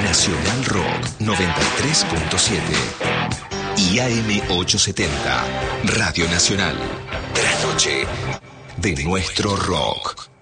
Nacional Rock 93.7 y AM 870, Radio Nacional. De la noche, de nuestro rock.